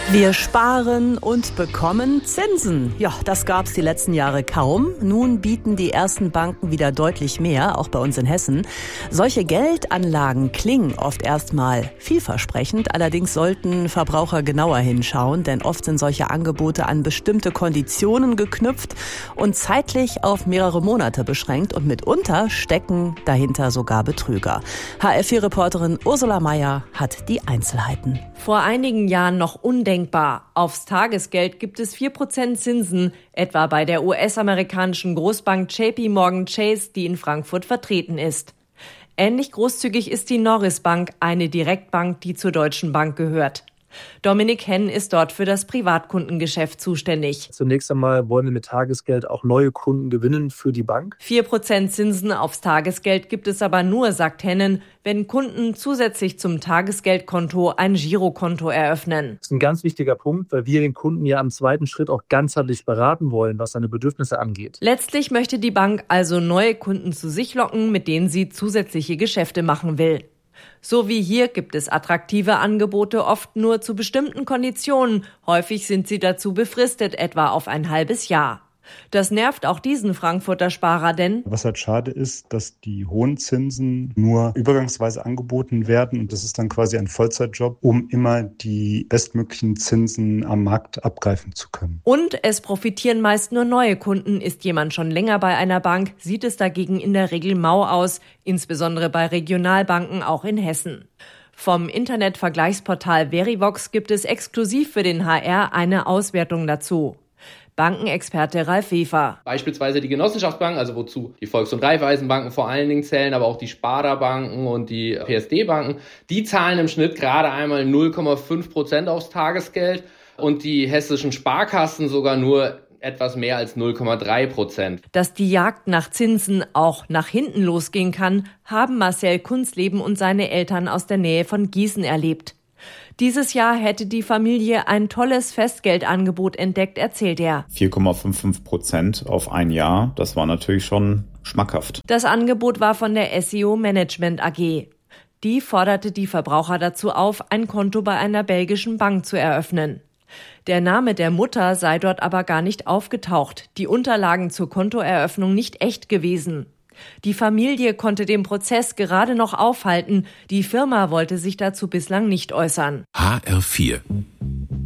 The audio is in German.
Wir sparen und bekommen Zinsen. Ja, das gab's die letzten Jahre kaum. Nun bieten die ersten Banken wieder deutlich mehr, auch bei uns in Hessen. Solche Geldanlagen klingen oft erstmal vielversprechend. Allerdings sollten Verbraucher genauer hinschauen, denn oft sind solche Angebote an bestimmte Konditionen geknüpft und zeitlich auf mehrere Monate beschränkt. Und mitunter stecken dahinter sogar Betrüger. HR4-Reporterin Ursula Meier hat die Einzelheiten. Vor einigen Jahren noch undenkbar. Aufs Tagesgeld gibt es 4% Zinsen, etwa bei der US-amerikanischen Großbank JP Morgan Chase, die in Frankfurt vertreten ist. Ähnlich großzügig ist die Norris Bank, eine Direktbank, die zur Deutschen Bank gehört. Dominik Henn ist dort für das Privatkundengeschäft zuständig. Zunächst einmal wollen wir mit Tagesgeld auch neue Kunden gewinnen für die Bank. 4% Zinsen aufs Tagesgeld gibt es aber nur, sagt Hennen, wenn Kunden zusätzlich zum Tagesgeldkonto ein Girokonto eröffnen. Das ist ein ganz wichtiger Punkt, weil wir den Kunden ja am zweiten Schritt auch ganzheitlich beraten wollen, was seine Bedürfnisse angeht. Letztlich möchte die Bank also neue Kunden zu sich locken, mit denen sie zusätzliche Geschäfte machen will. So wie hier gibt es attraktive Angebote oft nur zu bestimmten Konditionen. Häufig sind sie dazu befristet, etwa auf ein halbes Jahr. Das nervt auch diesen Frankfurter Sparer, denn was halt schade ist, dass die hohen Zinsen nur übergangsweise angeboten werden und das ist dann quasi ein Vollzeitjob, um immer die bestmöglichen Zinsen am Markt abgreifen zu können. Und es profitieren meist nur neue Kunden. Ist jemand schon länger bei einer Bank, sieht es dagegen in der Regel mau aus, insbesondere bei Regionalbanken auch in Hessen. Vom Internetvergleichsportal Verivox gibt es exklusiv für den HR eine Auswertung dazu. Bankenexperte Ralf Wefer. Beispielsweise die Genossenschaftsbanken, also wozu die Volks- und Raiffeisenbanken vor allen Dingen zählen, aber auch die Sparda-Banken und die PSD-Banken, die zahlen im Schnitt gerade einmal 0,5% aufs Tagesgeld und die hessischen Sparkassen sogar nur etwas mehr als 0,3%. Dass die Jagd nach Zinsen auch nach hinten losgehen kann, haben Marcel Kunzleben und seine Eltern aus der Nähe von Gießen erlebt. Dieses Jahr hätte die Familie ein tolles Festgeldangebot entdeckt, erzählt er. 4,55% auf ein Jahr, das war natürlich schon schmackhaft. Das Angebot war von der SEO Management AG. Die forderte die Verbraucher dazu auf, ein Konto bei einer belgischen Bank zu eröffnen. Der Name der Mutter sei dort aber gar nicht aufgetaucht, die Unterlagen zur Kontoeröffnung nicht echt gewesen. Die Familie konnte den Prozess gerade noch aufhalten. Die Firma wollte sich dazu bislang nicht äußern. HR4